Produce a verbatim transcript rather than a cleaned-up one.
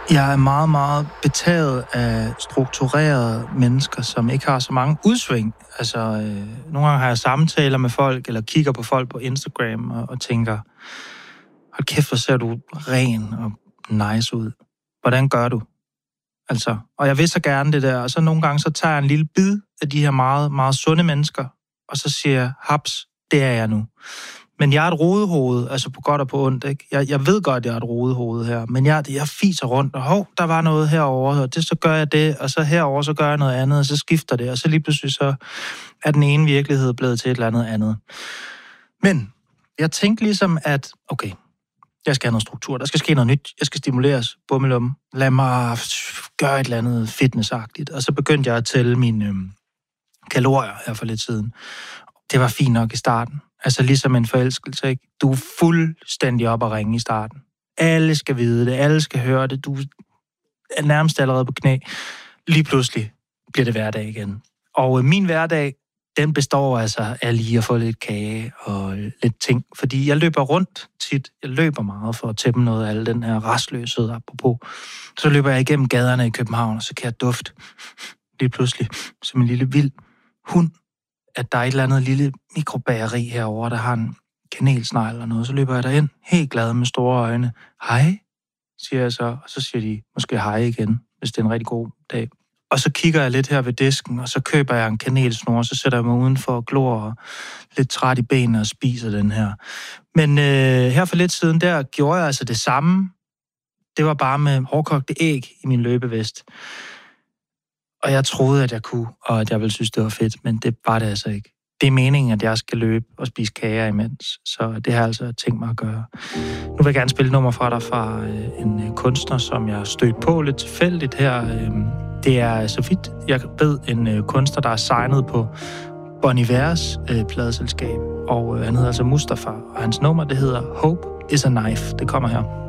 Jeg er meget, meget betaget af strukturerede mennesker, som ikke har så mange udsving. Altså, øh, nogle gange har jeg samtaler med folk, eller kigger på folk på Instagram, og, og tænker, hold kæft, hvor ser du ren og nice ud. Hvordan gør du? Altså, og jeg vil så gerne det der, og så nogle gange, så tager jeg en lille bid af de her meget, meget sunde mennesker, og så siger jeg, haps, det er jeg nu. Men jeg er et rodehoved, altså på godt og på ondt, ikke? Jeg, jeg ved godt, jeg er et rodehoved her, men jeg, jeg fiser rundt, og hov, der var noget herovre, og det, så gør jeg det, og så herover så gør jeg noget andet, og så skifter det, og så lige pludselig så er den ene virkelighed blevet til et eller andet andet. Men jeg tænkte ligesom, at okay, jeg skal have noget struktur, der skal ske noget nyt, jeg skal stimuleres, bummelum, lad mig gøre et eller andet fitnessagtigt, og så begyndte jeg at tælle mine øhm, kalorier her for lidt siden. Det var fint nok i starten. Altså ligesom en forelskelse, ikke? Du er fuldstændig op at ringe i starten. Alle skal vide det, alle skal høre det, du er nærmest allerede på knæ. Lige pludselig bliver det hverdag igen. Og min hverdag, den består altså af lige at få lidt kage og lidt ting. Fordi jeg løber rundt tit. Jeg løber meget for at tæmme noget af al den her rastløshed apropos. Så løber jeg igennem gaderne i København, og så kan jeg dufte lige pludselig som en lille vild hund, at der er et eller andet lille mikrobageri herovre, der har en kanelsnegl eller noget. Så løber jeg derind, helt glad med store øjne. Hej, siger jeg så. Og så siger de måske hej igen, hvis det er en rigtig god dag. Og så kigger jeg lidt her ved disken, og så køber jeg en kanelsnor, og så sætter jeg mig udenfor og glor og lidt træt i benene og spiser den her. Men øh, her for lidt siden, der gjorde jeg altså det samme. Det var bare med hårdkogte æg i min løbevest. Og jeg troede, at jeg kunne, og at jeg ville synes, det var fedt, men det var det altså ikke. Det er meningen, at jeg skal løbe og spise kager imens, så det har jeg altså tænkt mig at gøre. Nu vil jeg gerne spille et nummer fra dig fra en kunstner, som jeg stødte på lidt tilfældigt her. Det er, så vidt jeg ved, en kunstner, der er signet på Bon Ivers pladeselskab, og han hedder altså Mustafa, og hans nummer, det hedder Hope is a Knife. Det kommer her.